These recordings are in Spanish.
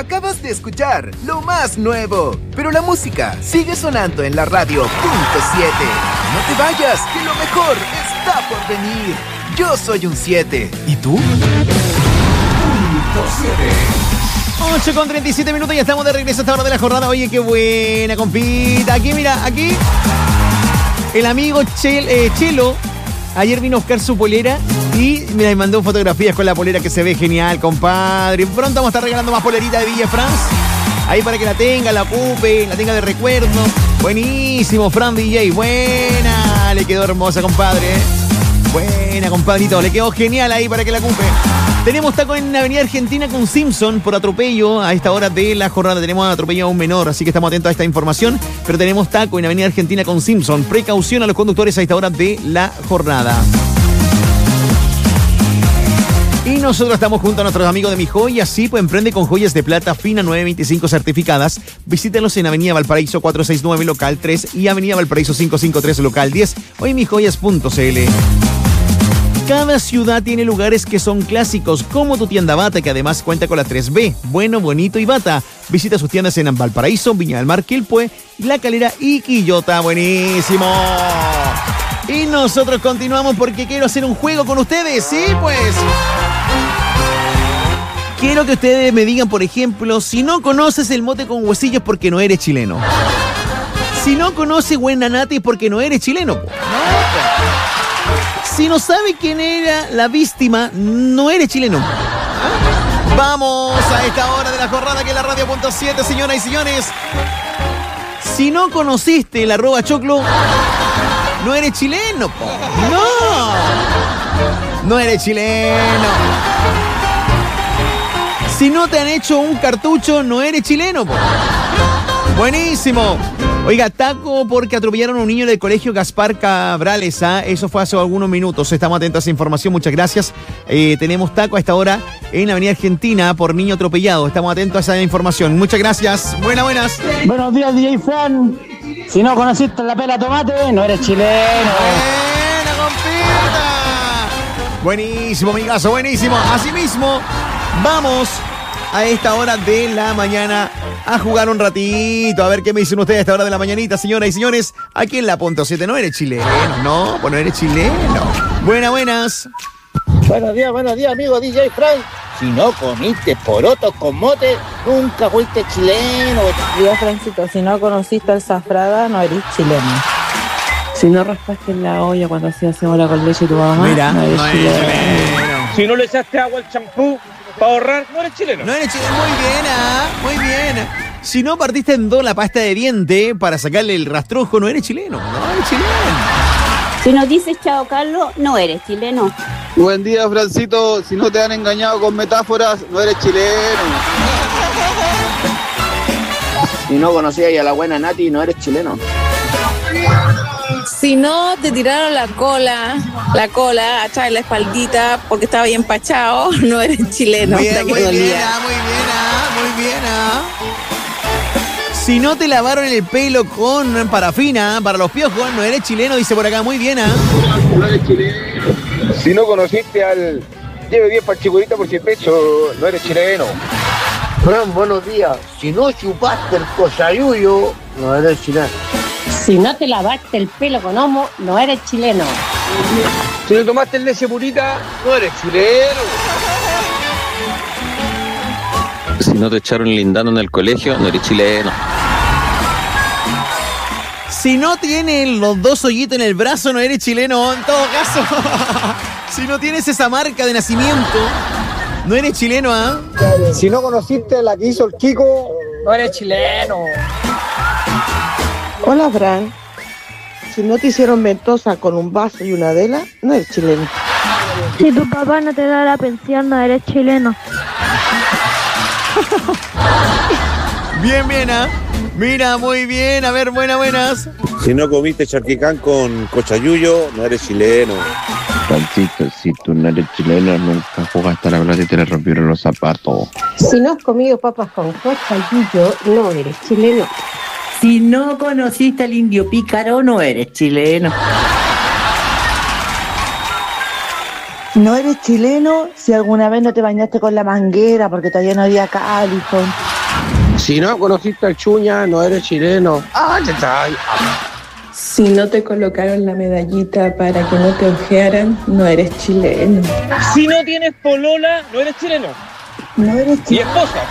Acabas de escuchar lo más nuevo, pero la música sigue sonando en la radio .7. No te vayas, que lo mejor está por venir. Yo soy un 7. ¿Y tú? .7. 8:37, ya estamos de regreso a esta hora de la jornada. Oye, qué buena, compita. Aquí, mira, aquí el amigo Chelo ayer vino a buscar su polera y me mandó fotografías con la polera que se ve genial, compadre. Pronto vamos a estar regalando más polerita de Villa France. Ahí para que la tenga, la ocupe, la tenga de recuerdo. Buenísimo, Fran DJ. Buena, le quedó hermosa, compadre. Buena, compadrito, le quedó genial ahí para que la ocupe. Tenemos taco en Avenida Argentina con Simpson por atropello a esta hora de la jornada. Tenemos atropello a un menor, así que estamos atentos a esta información. Pero tenemos taco en Avenida Argentina con Simpson. Precaución a los conductores a esta hora de la jornada. Y nosotros estamos junto a nuestros amigos de Mi Joya. Sí, pues emprende con joyas de plata fina 925 certificadas. Visítenlos en Avenida Valparaíso 469, local 3 y Avenida Valparaíso 553, local 10 o en mijoyas.cl. Cada ciudad tiene lugares que son clásicos, como tu tienda Bata, que además cuenta con la 3B, Bueno, Bonito y Bata. Visita sus tiendas en Valparaíso, Viña del Mar, Quilpué, La Calera y Quillota. ¡Buenísimo! Y nosotros continuamos porque quiero hacer un juego con ustedes, ¿sí? Pues quiero que ustedes me digan, por ejemplo, si no conoces el mote con huesillos porque no eres chileno. Si no conoces Buena Nati porque no eres chileno. No, pues. Si no sabe quién era la víctima, no eres chileno. Vamos a esta hora de la jornada que es la radio .7, señoras y señores. Si no conociste el @choclo, no eres chileno, po. No eres chileno. Si no te han hecho un cartucho, no eres chileno, po. Buenísimo. Oiga, taco porque atropellaron a un niño del colegio Gaspar Cabrales, ¿ah? Eso fue hace algunos minutos. Estamos atentos a esa información, muchas gracias. Tenemos taco a esta hora en la Avenida Argentina por niño atropellado. Estamos atentos a esa información. Muchas gracias. Buenas. Buenos días, DJ Fran. Si no conociste la pela tomate, no eres chileno. Buena, compita. Buenísimo, amigazo, buenísimo. Asimismo, vamos a esta hora de la mañana a jugar un ratito. A ver qué me dicen ustedes a esta hora de la mañanita, señoras y señores. Aquí en la .7 no eres chileno, ¿no? Pues no eres chileno. Buenas. Buenos días, amigo DJ Frank. Si no comiste porotos con mote, nunca fuiste chileno. Dios, Francito, si no conociste al zafrada, no eres chileno. Si no raspaste en la olla cuando hacías cebolla con leche tu mamá, mira, no eres chileno. Si no le echaste agua al champú para ahorrar, no eres chileno. No eres chileno, muy bien. Si no partiste en dos la pasta de diente para sacarle el rastrojo, no eres chileno. Si no dices chao Carlos, no eres chileno. Buen día, Francito. Si no te han engañado con metáforas, no eres chileno. Si no conocías a la buena Nati, no eres chileno. Si no te tiraron la cola, achá en la espaldita porque estaba bien empachado, no eres chileno. Muy bien. Si no te lavaron el pelo con parafina para los piojos, no eres chileno, dice por acá. Muy bien, No eres chileno. Si no conociste al lleve 10 para chikurita por 100 pesos, no eres chileno. Fran, buenos días. Si no chupaste el cosayuyo, no eres chileno. Si no te lavaste el pelo con homo, no eres chileno. Si no tomaste leche purita, no eres chileno. Si no te echaron lindando en el colegio, no eres chileno. Si no tienes los dos hoyitos en el brazo, no eres chileno. En todo caso, si no tienes esa marca de nacimiento, no eres chileno, ¿ah? Si no conociste la que hizo el Kiko, no eres chileno. Hola, Fran. Si no te hicieron ventosa con un vaso y una vela, no eres chileno. Si tu papá no te da la pensión, no eres chileno. Bien, ¿ah? Mira, muy bien. A ver, buenas. Si no comiste charquicán con cochayuyo, no eres chileno. Francisco, si tú no eres chileno, nunca jugaste a la pelota y te le rompieron los zapatos. Si no has comido papas con cochayuyo, no eres chileno. Si no conociste al indio pícaro, no eres chileno. No eres chileno si alguna vez no te bañaste con la manguera porque todavía no había califón. Si no conociste al Chuña, no eres chileno. Si no te colocaron la medallita para que no te ojearan, no eres chileno. Si no tienes polola, no eres chileno. No eres Y chileno. esposa.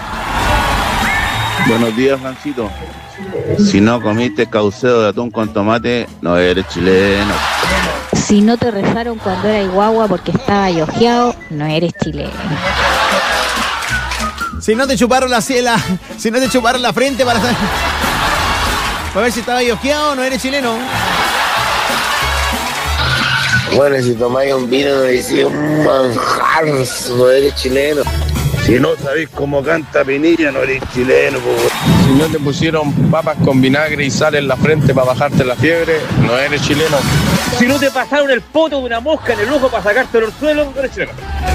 Buenos días, Francito. Si no comiste caucedo de atún con tomate, no eres chileno. Si no te rezaron cuando eras guagua porque estaba ojeado, no eres chileno. Si no te chuparon la ciela, si no te chuparon la frente para ver si estaba yoqueado, no eres chileno. Bueno, si tomáis un vino, no decís un manjar, no eres chileno. Si no sabéis cómo canta Pinilla, no eres chileno. Si no te pusieron papas con vinagre y sal en la frente para bajarte la fiebre, no eres chileno. Si no te pasaron el poto de una mosca en el ojo para sacarte el suelo, no eres chileno.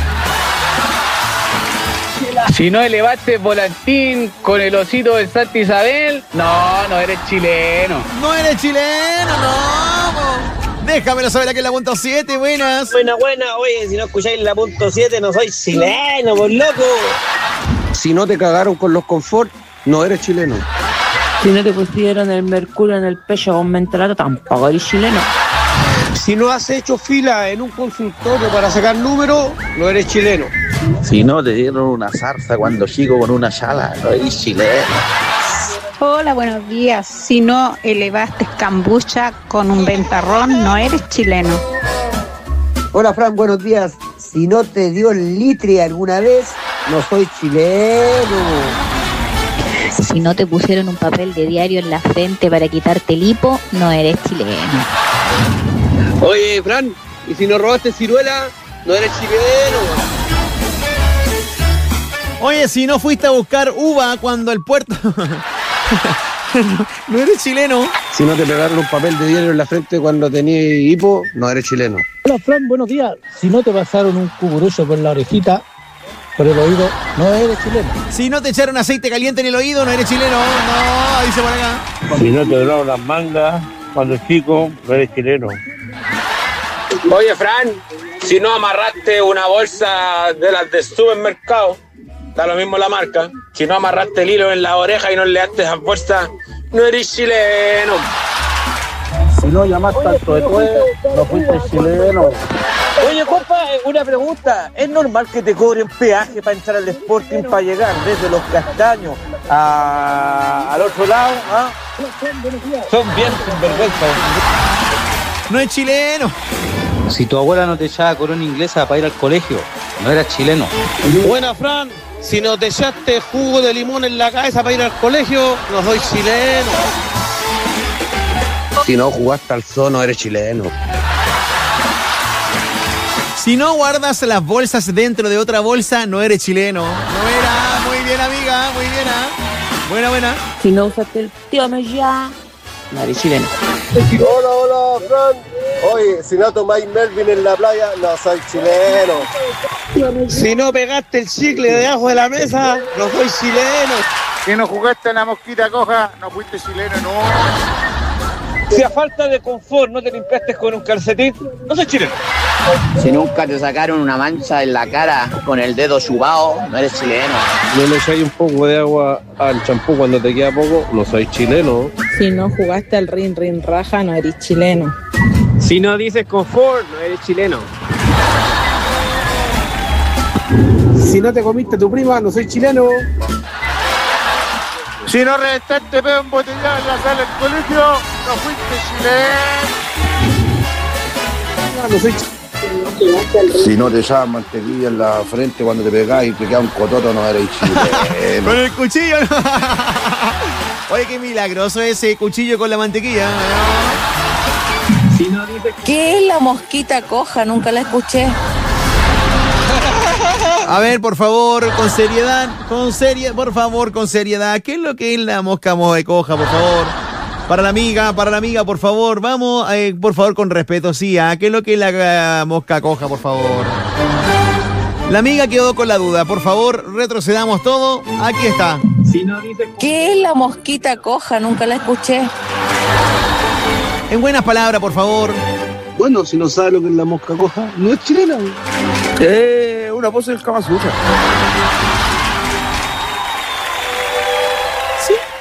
Si no elevaste el volantín con el osito del Santa Isabel, no eres chileno. No eres chileno, no. Déjamelo saber aquí en la punto 7, buenas. Buena, oye, si no escucháis la punto 7, no soy chileno, por loco. Si no te cagaron con los confort, no eres chileno. Si no te pusieron el mercurio en el pecho con mentolato, tampoco eres chileno. Si no has hecho fila en un consultorio para sacar números, no eres chileno. Si no te dieron una zarza cuando chico con una chala, no eres chileno. Hola, buenos días. Si no elevaste cambucha con un ventarrón, no eres chileno. Hola, Fran, buenos días. Si no te dio el litre alguna vez, no soy chileno. Si no te pusieron un papel de diario en la frente para quitarte el hipo, no eres chileno. Oye, Fran, y si no robaste ciruela, no eres chileno. Oye, si no fuiste a buscar uva cuando el puerto... no eres chileno. Si no te pegaron un papel de diario en la frente cuando tenías hipo, no eres chileno. Hola, Fran, buenos días. Si no te pasaron un cucurucho por la orejita, por el oído, no eres chileno. Si no te echaron aceite caliente en el oído, no eres chileno. No, dice por acá. Si no te donaron las mangas cuando chico, no eres chileno. Oye, Fran, si no amarraste una bolsa de las de supermercado, da lo mismo la marca. Si no amarraste el hilo en la oreja y no le daste esas bolsas, no eres chileno. Si no llamaste tanto de no fuiste chileno. Oye, compa, una pregunta. ¿Es normal que te cobren peaje para entrar al Sporting para llegar desde Los Castaños al otro lado? ¿Ah? Son bien sinvergüenza. No es chileno. Si tu abuela no te echaba corona inglesa para ir al colegio, no eras chileno. Buena, Fran. Si no te echaste jugo de limón en la cabeza para ir al colegio, no soy chileno. Si no jugaste al zoo, no eres chileno. Si no guardas las bolsas dentro de otra bolsa, no eres chileno. No era. Muy bien, amiga. Muy bien, ¿ah? Buena. Si no usaste el tío ya, no eres chileno. Hola, Fran. Oye, si no tomáis Melvin en la playa, no soy chileno. Si no pegaste el chicle debajo de la mesa, no soy chileno. Si no jugaste en la mosquita coja, no fuiste chileno, no. Si a falta de confort no te limpiaste con un calcetín, no soy chileno. Si nunca te sacaron una mancha en la cara con el dedo chupado, no eres chileno. No le echáis un poco de agua al champú cuando te queda poco, no soy chileno. Si no jugaste al rin raja, no eres chileno. Si no dices confort, no eres chileno. Si no te comiste tu prima, no soy chileno. Si no reventaste pedo embotellado en la sala del colegio, no fuiste chileno. No soy chileno. Si no te echaban mantequilla en la frente cuando te pegás y te queda un cototo, no eres chileno. Con el cuchillo, ¿no? Oye, qué milagroso ese cuchillo con la mantequilla. Si no dices... ¿Qué es la mosquita coja? Nunca la escuché. A ver, por favor, con seriedad, con seriedad. ¿Qué es lo que es la mosca coja, por favor? Para la amiga, por favor, vamos, por favor, con respeto, sí, ¿qué es lo que es la mosca coja, por favor? La amiga quedó con la duda, por favor, retrocedamos todo, aquí está. Si no dices... ¿Qué es la mosquita coja? Nunca la escuché. En buenas palabras, por favor. Bueno, si no sabe lo que es la mosca coja, no es chilena. Una pose del Kama Sutra.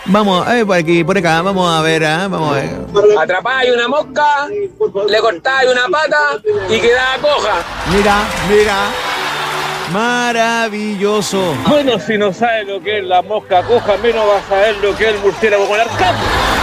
Vamos a ver por aquí, por acá, vamos a ver. Atrapáis una mosca, le cortáis una pata y quedaba coja. Mira. Maravilloso. Bueno, si no sabes lo que es la mosca coja, menos vas a saber lo que es el murciélago con arcán.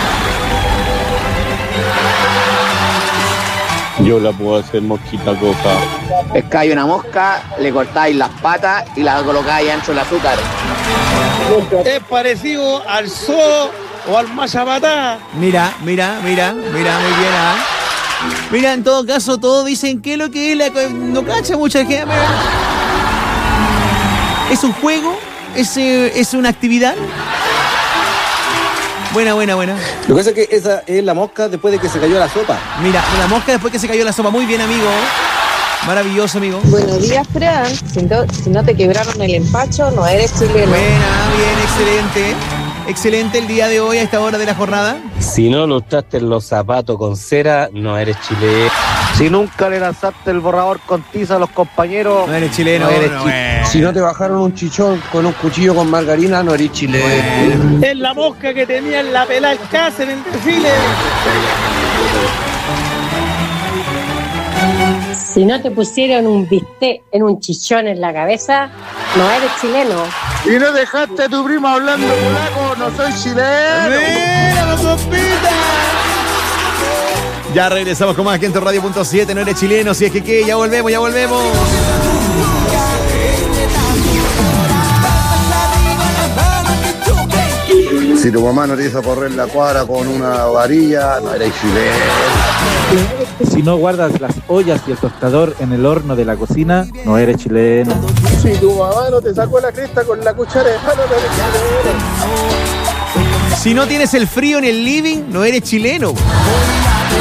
Yo la puedo hacer mosquita coja. Pescáis una mosca, le cortáis las patas y la colocáis dentro del azúcar. Es parecido al zoo o al machabatá. Mira, muy bien. Mira, en todo caso, todos dicen que lo que es no cacha mucha gente. ¿Es un juego? ¿Es una actividad? Buena. Lo que pasa es que esa es la mosca después de que se cayó la sopa. Mira, la mosca después que se cayó la sopa. Muy bien, amigo. Maravilloso, amigo. Buenos días, Fran. Si no te quebraron el empacho, no eres chileno. Buena, bien, excelente. Excelente el día de hoy a esta hora de la jornada. Si no lustraste los zapatos con cera, no eres chileno. Si nunca le lanzaste el borrador con tiza a los compañeros, no eres chileno. No eres chileno. Si no te bajaron un chichón con un cuchillo con margarina, no eres chileno. Es la mosca que tenía en la pelada el Cáceres en el desfile. Si no te pusieron un bistec en un chichón en la cabeza, no eres chileno. Y no dejaste a tu prima hablando polaco, no soy chileno. ¡Mira, compita! Ya regresamos con más aquí en tu Radio.7, no eres chileno, si es que ya volvemos. Si tu mamá no te hizo correr la cuadra con una varilla, no eres chileno. Si no guardas las ollas y el tostador en el horno de la cocina, no eres chileno. Si tu mamá no te sacó la cresta con la cuchara de mano, no eres chileno. Si no tienes el frío en el living, no eres chileno.